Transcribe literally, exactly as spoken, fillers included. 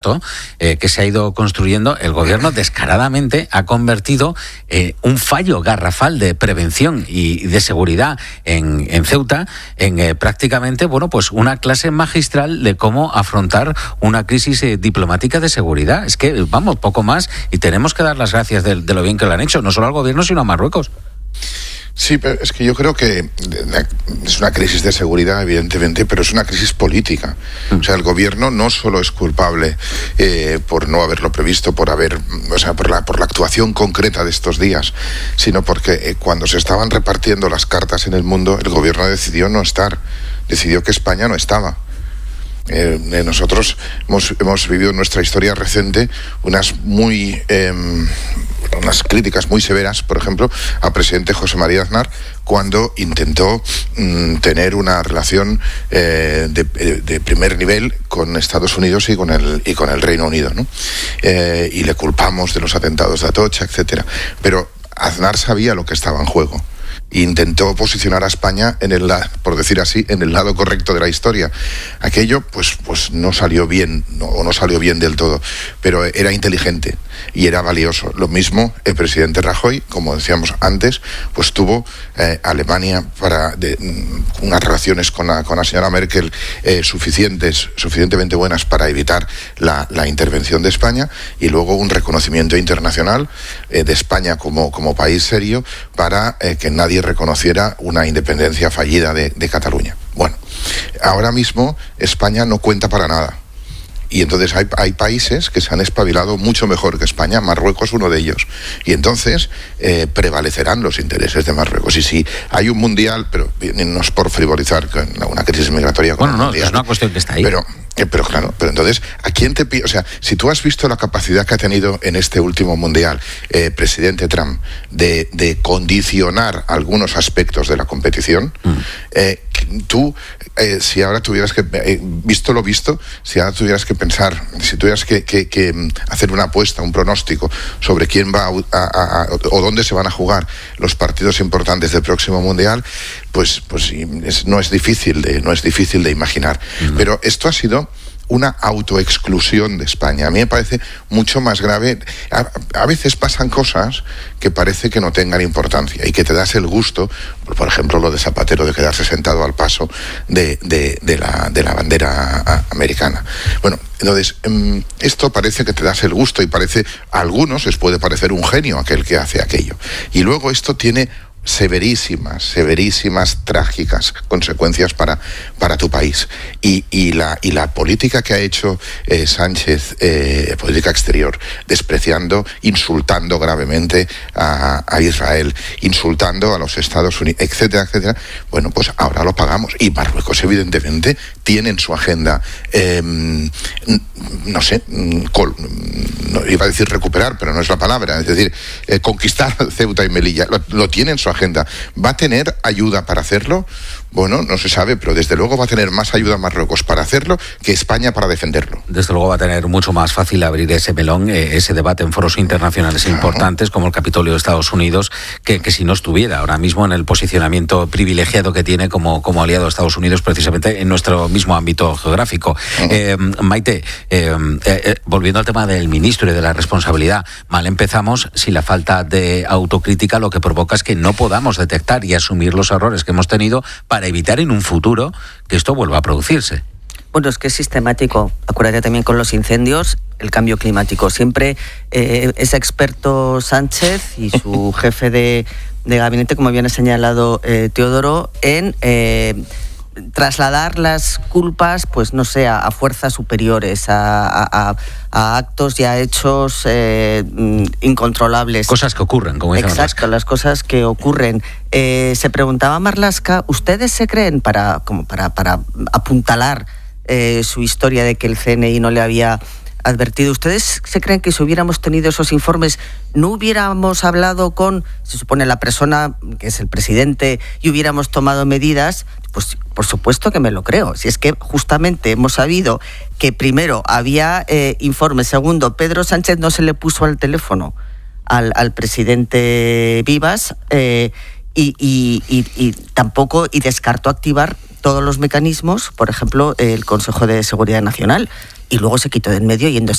Eh, que se ha ido construyendo, el gobierno descaradamente ha convertido eh, un fallo garrafal de prevención y de seguridad en, en Ceuta en eh, prácticamente, bueno, pues una clase magistral de cómo afrontar una crisis eh, diplomática de seguridad. Es que, vamos, poco más, y tenemos que dar las gracias de, de lo bien que lo han hecho, no solo al gobierno, sino a Marruecos. Sí, pero es que yo creo que es una crisis de seguridad, evidentemente, pero es una crisis política. O sea, el gobierno no solo es culpable eh, por no haberlo previsto, por haber, o sea, por la, por la actuación concreta de estos días, sino porque eh, cuando se estaban repartiendo las cartas en el mundo, el gobierno decidió no estar, decidió que España no estaba. Eh, nosotros hemos, hemos vivido en nuestra historia reciente unas muy eh, unas críticas muy severas, por ejemplo, al presidente José María Aznar cuando intentó mm, tener una relación eh, de, de primer nivel con Estados Unidos y con el y con el Reino Unido, ¿no? Eh, y le culpamos de los atentados de Atocha, etcétera. Pero Aznar sabía lo que estaba en juego. Intentó posicionar a España en el, por decir así, en el lado correcto de la historia. Aquello, pues, pues no salió bien, no, o no salió bien del todo, pero era inteligente y era valioso. Lo mismo el presidente Rajoy, como decíamos antes, pues tuvo eh, Alemania para de, unas relaciones con la, con la señora Merkel eh, suficientes, suficientemente buenas para evitar la, la intervención de España, y luego un reconocimiento internacional eh, de España como, como país serio para eh, que nadie reconociera una independencia fallida de, de Cataluña. Bueno, ahora mismo España no cuenta para nada. Y entonces hay, hay países que se han espabilado mucho mejor que España, Marruecos uno de ellos. Y entonces eh, prevalecerán los intereses de Marruecos. Y si hay un mundial, pero no es por frivolizar con una crisis migratoria con bueno, un no, mundial, es una cuestión que está ahí. Pero, eh, pero claro, pero entonces, ¿a quién te pide? O sea, si tú has visto la capacidad que ha tenido en este último mundial eh, presidente Trump de, de condicionar algunos aspectos de la competición, mm. eh, tú, eh, si ahora tuvieras que, eh, visto lo visto, si ahora tuvieras que pensar, si tuvieras que, que, que hacer una apuesta, un pronóstico sobre quién va a, a, a, o dónde se van a jugar los partidos importantes del próximo mundial, pues, pues es, no es difícil de, no es difícil de imaginar. Mm. Pero esto ha sido una autoexclusión de España. A mí me parece mucho más grave. A, a veces pasan cosas que parece que no tengan importancia y que te das el gusto, por ejemplo, lo de Zapatero de quedarse sentado al paso de, de, de, la, de la bandera americana. Bueno, entonces, esto parece que te das el gusto y parece, a algunos les puede parecer un genio aquel que hace aquello. Y luego esto tiene severísimas, severísimas, trágicas consecuencias para, para tu país. Y, y, la, y la política que ha hecho eh, Sánchez, eh, política exterior, despreciando, insultando gravemente a, a Israel, insultando a los Estados Unidos, etcétera, etcétera, bueno, pues ahora lo pagamos. Y Marruecos, evidentemente, tiene en su agenda, eh, no sé, col, no, iba a decir recuperar, pero no es la palabra, es decir, eh, conquistar Ceuta y Melilla, lo, lo tiene en su agenda. ¿Va a tener ayuda para hacerlo? Bueno, no se sabe, pero desde luego va a tener más ayuda Marruecos para hacerlo que España para defenderlo. Desde luego va a tener mucho más fácil abrir ese melón, eh, ese debate en foros internacionales claro. importantes como el Capitolio de Estados Unidos, que, que si no estuviera ahora mismo en el posicionamiento privilegiado que tiene como, como aliado de Estados Unidos precisamente en nuestro mismo ámbito geográfico. Uh-huh. Eh, Maite, eh, eh, volviendo al tema del ministro y de la responsabilidad, mal empezamos si la falta de autocrítica lo que provoca es que no podamos detectar y asumir los errores que hemos tenido para evitar en un futuro que esto vuelva a producirse. Bueno, es que es sistemático. Acuérdate también con los incendios, el cambio climático. Siempre eh, es experto Sánchez y su jefe de, de gabinete, como bien ha señalado eh, Teodoro, en eh, trasladar las culpas, pues no sé, a, a fuerzas superiores, a, a, a actos y a hechos eh, incontrolables. Cosas que ocurren, como dice Exacto, Marlaska. Las cosas que ocurren. Eh, se preguntaba Marlaska, ¿ustedes se creen, para, como para, para apuntalar eh, su historia de que el C N I no le había advertido, ¿ustedes se creen que si hubiéramos tenido esos informes no hubiéramos hablado con, se supone, la persona que es el presidente y hubiéramos tomado medidas? Pues por supuesto que me lo creo. Si es que justamente hemos sabido que primero había eh, informes, segundo, Pedro Sánchez no se le puso al teléfono al, al presidente Vivas eh, y, y, y, y tampoco y descartó activar todos los mecanismos, por ejemplo, el Consejo de Seguridad Nacional. y luego se quitó de en medio yéndose